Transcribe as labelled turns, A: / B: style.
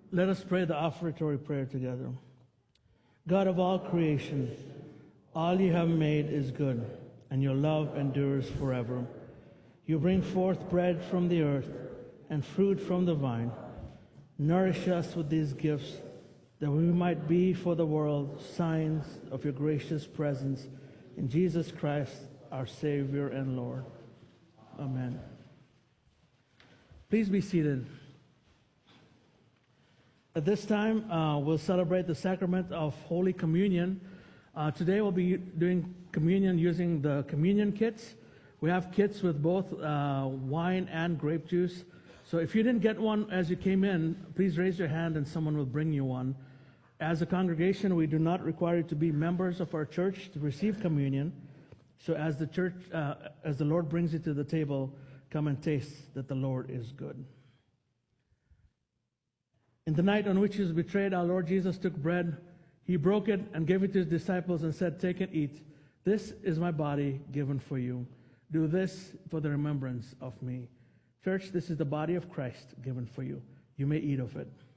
A: Let us pray the offertory prayer together. God of all creation, all you have made is good, and your love endures forever. You bring forth bread from the earth and fruit from the vine. Nourish us with these gifts, that we might be for the world signs of your gracious presence in Jesus Christ, our Savior and Lord. Amen. Please be seated. At this time, we'll celebrate the sacrament of Holy Communion. Today we'll be doing communion using the communion kits. We have kits with both wine and grape juice. So if you didn't get one as you came in, please raise your hand and someone will bring you one. As a congregation, we do not require you to be members of our church to receive communion. So as the Lord brings you to the table, come and taste that the Lord is good. In the night on which he was betrayed, our Lord Jesus took bread. He broke it and gave it to his disciples and said, "Take and eat. This is my body given for you. Do this for the remembrance of me." Church, this is the body of Christ given for you. You may eat of it.